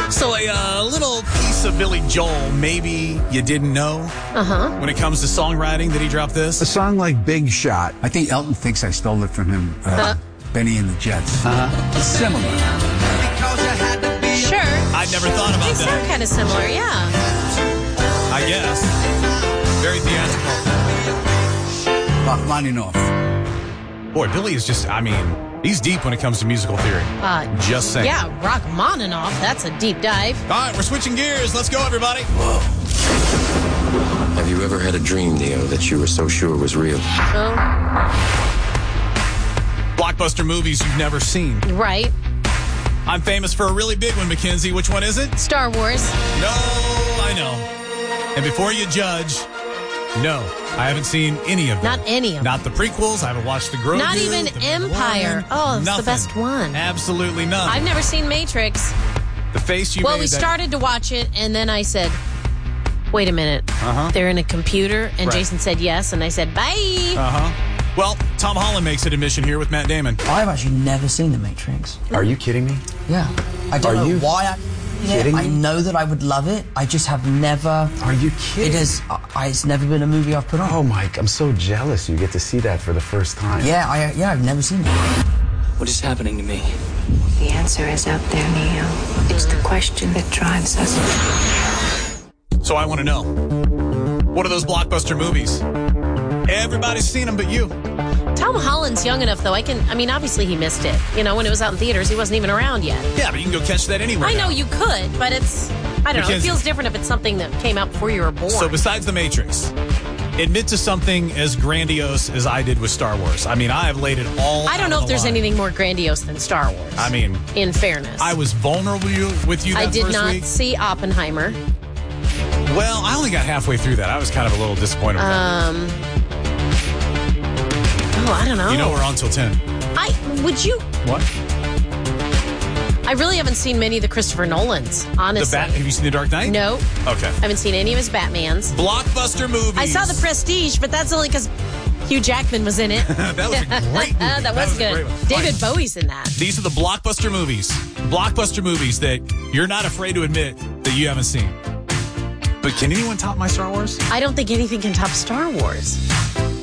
So a little piece of Billy Joel, maybe you didn't know. When it comes to songwriting, that he dropped this. A song like Big Shot. I think Elton thinks I stole it from him. Benny and the Jets. Similar. Sure. I never thought about They sound that. kind of similar, yeah. I guess. Very theatrical. Rachmaninoff. Boy, Billy is just, he's deep when it comes to musical theory. Just saying. Yeah, Rachmaninoff. That's a deep dive. All right, we're switching gears. Let's go, everybody. Have you ever had a dream, Neo, that you were so sure was real? Oh, Blockbuster movies you've never seen. right. I'm famous for a really big one, Mackenzie. Which one is it? Star Wars. No, I know. And before you judge, no, I haven't seen any of them. Not any of them. Not the prequels. I haven't watched the Grogu. Not even the Empire. Mandalorian. Oh, it's the Nothing. best one. Absolutely none. I've never seen Matrix. The face you Well, made. we started to watch it, and then I said, wait a minute. They're in a computer, and Right. Jason said yes, and I said, bye. Well, Tom Holland makes an admission here with Matt Damon. I've actually never seen The Matrix. Are you kidding me? Yeah. I don't Are know you why I'm kidding I me? know that I would love it. I just have never. Are you kidding? It's never been a movie I've put on. Oh, Mike, I'm so jealous you get to see that for the first time. Yeah, I've never seen it. What is happening to me? The answer is out there, Neo. It's the question that drives us. So I want to know, what are those blockbuster movies? Everybody's seen them but you. Tom Holland's young enough, though. Obviously he missed it. You know, when it was out in theaters, he wasn't even around yet. Yeah, but you can go catch that anywhere I know now. you could, but it's, I don't know. It Because- feels different if it's something that came out before you were born. So besides The Matrix, admit to something as grandiose as I did with Star Wars. I have laid it all I don't out know on if the there's line. anything more grandiose than Star Wars. In fairness. I was vulnerable with you that I did first not week. see Oppenheimer. Well, I only got halfway through that. I was kind of a little disappointed with that. I don't know. You know we're on till 10. What? I really haven't seen many of the Christopher Nolans, honestly. Have you seen The Dark Knight? No. Okay. I haven't seen any of his Batmans. Blockbuster movies. I saw The Prestige, but that's only because Hugh Jackman was in it. That was a great movie. That was a great good. one. David All right. Bowie's in that. These are the blockbuster movies. Blockbuster movies that you're not afraid to admit that you haven't seen. But can anyone top my Star Wars? I don't think anything can top Star Wars.